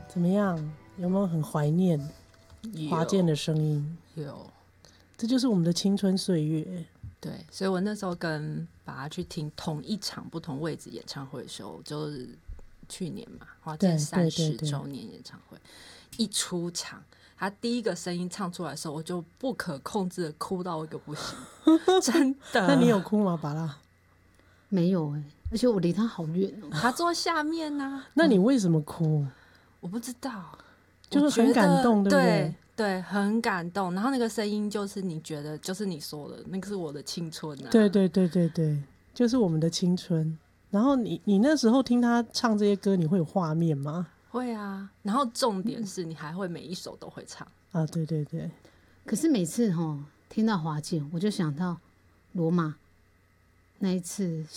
怎么样？有没有很怀念华健的声音？ 有， 这就是我们的青春岁月。 对，所以我那时候跟爸爸去听同一场不同位置演唱会的时候，就是去年嘛，华健30周年演唱会，一出场，他第一个声音唱出来的时候，我就不可控制的哭到一个不行，真的。 那你有哭吗，芭乐？ 没有而且我离他好远哦。 他坐下面啊。 那你为什么哭？ 我不知道， 就是很感动，对不对？ 对，很感动。然后那个声音就是你觉得，就是你说的，那个是我的青春啊。 对，就是我们的青春。然后你那时候听他唱这些歌，你会有画面吗？ 会啊。然后重点是你还会每一首都会唱啊。对。 可是每次听到华健，我就想到罗马那一次